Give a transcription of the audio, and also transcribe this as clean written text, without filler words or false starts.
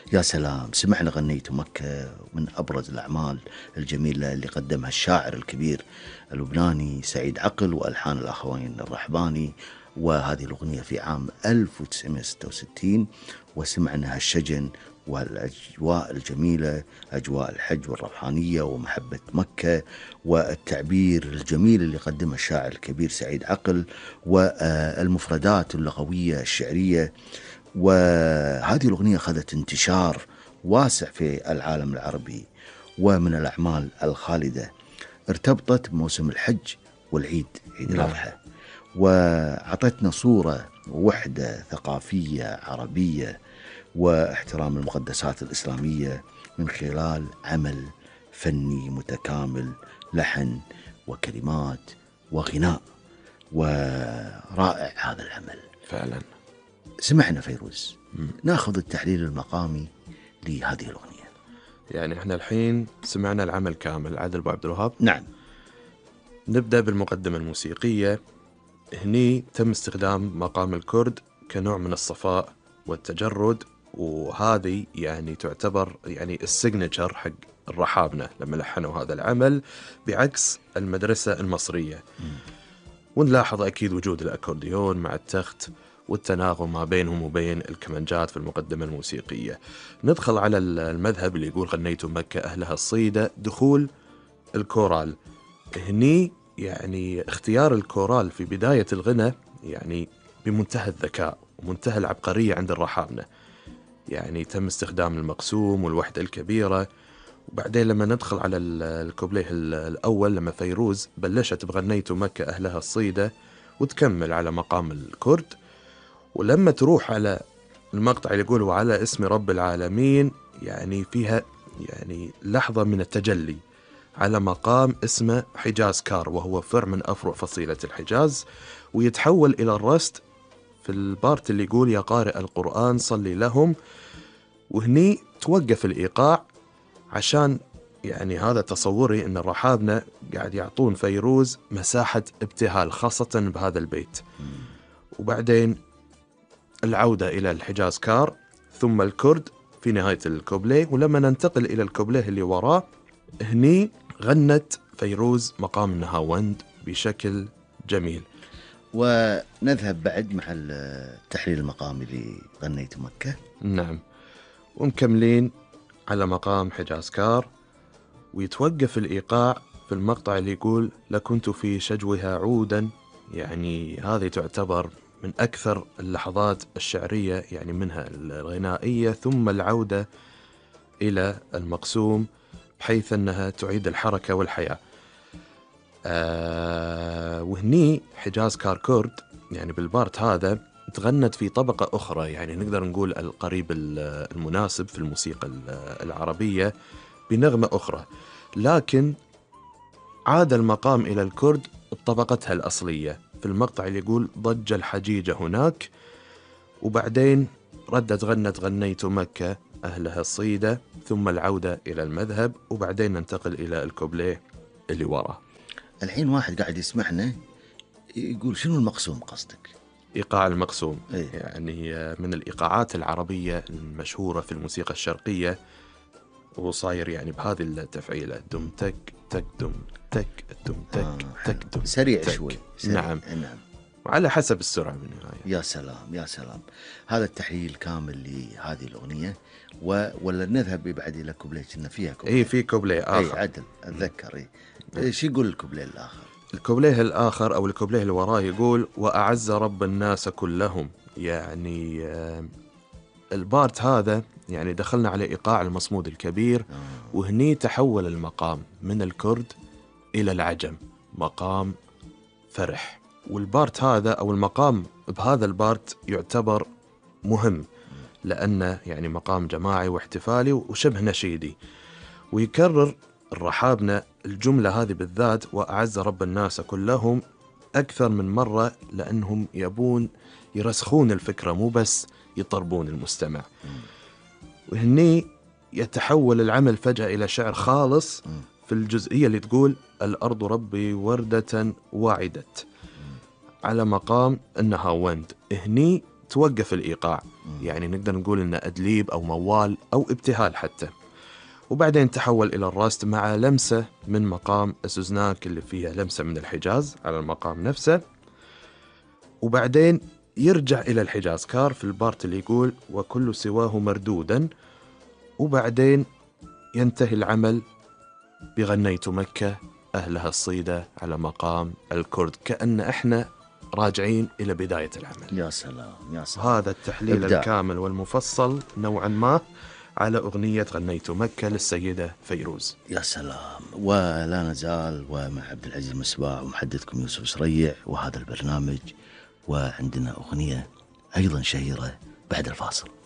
يا سلام، سمعنا غنيت مكة من أبرز الأعمال الجميلة اللي قدمها الشاعر الكبير اللبناني سعيد عقل وألحان الأخوين الرحباني. وهذه الأغنية في عام 1966، وسمعنا هالشجن والأجواء الجميلة، أجواء الحج والروحانية ومحبة مكة، والتعبير الجميل اللي قدمه الشاعر الكبير سعيد عقل، والمفردات اللغوية الشعرية. وهذه الأغنية أخذت انتشار واسع في العالم العربي، ومن الأعمال الخالدة. ارتبطت بموسم الحج والعيد، عيد الأضحى، وعطتنا صورة وحدة ثقافية عربية واحترام المقدسات الإسلامية من خلال عمل فني متكامل، لحن وكلمات وغناء، ورائع هذا العمل فعلا. سمعنا فيروز. ناخذ التحليل المقامي لهذه الأغنية. يعني احنا الحين سمعنا العمل كامل عادل أبو عبد الوهاب. نعم. نبدأ بالمقدمة الموسيقية. هني تم استخدام مقام الكرد كنوع من الصفاء والتجرد، وهذه يعني تعتبر يعني السيجنتشر حق الرحابنة لما لحنوا هذا العمل، بعكس المدرسة المصرية. ونلاحظ أكيد وجود الأكورديون مع التخت والتناغم ما بينهم وبين الكمانجات في المقدمة الموسيقية. ندخل على المذهب اللي يقول غنيت مكة أهلها الصيدة، دخول الكورال. هني يعني اختيار الكورال في بداية الغنى يعني بمنتهى الذكاء ومنتهى العبقرية عند الرحابنة. يعني تم استخدام المقسوم والوحدة الكبيرة. وبعدين لما ندخل على الكوبليه الأول، لما فيروز بلشت بغنيت مكة أهلها الصيدة وتكمل على مقام الكرد، ولما تروح على المقطع اللي يقول وعلى اسم رب العالمين، يعني فيها يعني لحظة من التجلي على مقام اسمه حجاز كار، وهو فرع من أفرع فصيلة الحجاز، ويتحول إلى الرست في البارت اللي يقول يا قارئ القرآن صلي لهم. وهني توقف الإيقاع عشان يعني هذا تصوري أن الرحابنة قاعد يعطون فيروز مساحة ابتهال خاصة بهذا البيت. وبعدين العودة إلى الحجاز كار ثم الكرد في نهاية الكوبليه. ولما ننتقل إلى الكوبليه اللي وراه، هني غنت فيروز مقام النهاوند بشكل جميل. ونذهب بعد مع التحليل المقامي لغنيت مكة. نعم. ومكملين على مقام حجاز كار، ويتوقف الإيقاع في المقطع اللي يقول لكنت في شجوها عودا. يعني هذه تعتبر من أكثر اللحظات الشعرية، يعني منها الغنائية ثم العودة إلى المقسوم، بحيث أنها تعيد الحركة والحياة. وهني حجاز كار كرد يعني بالبارت هذا تغنت في طبقة أخرى، يعني نقدر نقول القريب المناسب في الموسيقى العربية بنغمة أخرى، لكن عاد المقام إلى الكرد بطبقتها الأصلية في المقطع اللي يقول ضج الحجيج هناك. وبعدين ردت غنيت مكة أهلها الصيدة، ثم العودة إلى المذهب، وبعدين ننتقل إلى الكوبليه اللي وراه. الحين واحد قاعد يسمعنا يقول شنو المقسوم قصدك؟ إيقاع المقسوم إيه؟ يعني من الإيقاعات العربية المشهورة في الموسيقى الشرقية، وصاير يعني بهذه التفعيلة دم تك تك دم تك دم تك تك دم سريع تك. شوي سريع. نعم. نعم. وعلى حسب السرعة بالنهاية. يا سلام يا سلام. هذا التحليل كامل لهذه الأغنية. ولا نذهب بعد إلى كوبليه كنا فيها كوبليه. إيه في كوبليه آخر. إيه عدل أتذكر. إيه شو يقول الكوبليه الآخر؟ الكوبليه الآخر أو الكوبليه اللي وراه يقول وأعز رب الناس كلهم. يعني البارت هذا يعني دخلنا على إيقاع المصمود الكبير، وهني تحول المقام من الكرد إلى العجم، مقام فرح. والبارت هذا أو المقام بهذا البارت يعتبر مهم، لأنه يعني مقام جماعي واحتفالي وشبه نشيدي. ويكرر الرحابنة الجملة هذه بالذات وأعز رب الناس كلهم أكثر من مرة، لأنهم يبون يرسخون الفكرة مو بس يطربون المستمع. وهني يتحول العمل فجأة إلى شعر خالص في الجزئية اللي تقول الأرض ربي وردة وعدت على مقام النهاوند. هني توقف الإيقاع، يعني نقدر نقول إنه أدليب أو موال أو ابتهال حتى. وبعدين تحول إلى الراست مع لمسة من مقام السوزناك اللي فيها لمسة من الحجاز على المقام نفسه، وبعدين يرجع إلى الحجاز كار في البارت اللي يقول وكل سواه مردودا، وبعدين ينتهي العمل بغنيت مكة أهلها الصيدة على مقام الكرد، كأن إحنا راجعين إلى بداية العمل. يا سلام يا سلام. هذا التحليل إبداع. الكامل والمفصل نوعا ما على أغنية غنيت مكة للسيدة فيروز. يا سلام. ولا نزال ومع عبد العزيز مسباع ومحدثكم يوسف سريع وهذا البرنامج، وعندنا أغنية أيضا شهيرة بعد الفاصل.